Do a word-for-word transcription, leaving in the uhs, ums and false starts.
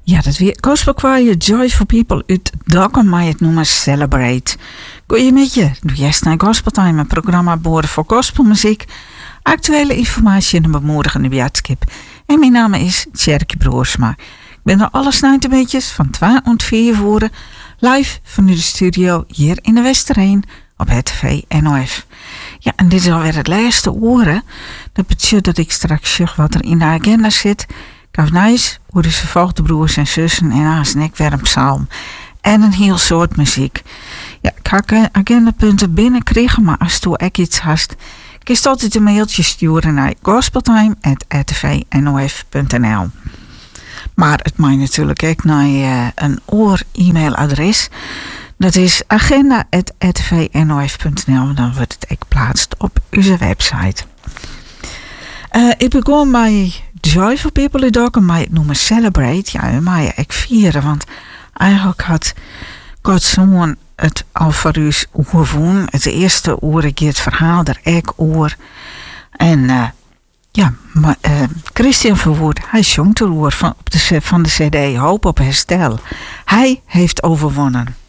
Ja, dat weer gospelchoir Joyful People uit Dokkum, maar het noemen Celebrate. Goeiemiddag, doe jij naar Gospeltime, een programma boren voor gospelmuziek, actuele informatie en een bemoedigende boodschap. En mijn naam is Tjerke Broersma. Ik ben er alle snijtebeetjes van twee en vier voeren, live vanuit de studio hier in de Westerheen op het T V N O F. Ja, en dit is alweer het laatste oren. Dat betekent dat ik straks zeg wat er in de agenda zit. Kafnijs, hoe de vervolgde broers en zussen en haast en ik weer een psalm. En een heel soort muziek. Ja, ik ga agendapunten binnenkrijgen, maar als je ook iets hast, kun je altijd een mailtje sturen naar gospeltime at r t v n o f punt n l. Maar het mag natuurlijk ook naar uh, een oor-e-mailadres. Dat is agenda at r t v n o f punt n l. Dan wordt het ook geplaatst op onze website. Uh, ik begon bij Joyful People in Dokkum, maar het noemen Celebrate. Ja, maar ja, ik vieren, want eigenlijk had Gods Zoon het al voor u oorvoen. Het eerste oor, ik het verhaal er ek oor. En uh, ja, maar, uh, Christian Verwoerd, hij zong te oor van, op de, van de cd Hoop op Herstel. Hij heeft overwonnen.